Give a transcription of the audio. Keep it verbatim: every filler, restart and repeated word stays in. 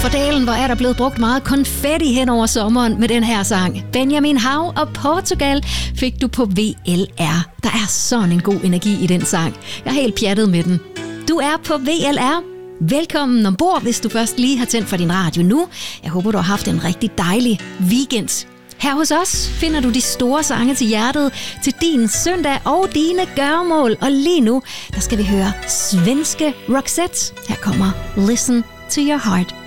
For dalen, hvor er der blevet brugt meget konfetti hen over sommeren med den her sang. Benjamin Hav og Portugal fik du på V L R. Der er sådan en god energi i den sang. Jeg er helt pjattet med den. Du er på V L R. Velkommen ombord, hvis du først lige har tændt for din radio nu. Jeg håber, du har haft en rigtig dejlig weekend. Her hos os finder du de store sange til hjertet, til din søndag og dine gøremål. Og lige nu, der skal vi høre svenske Roxette. Her kommer Listen to Your Heart.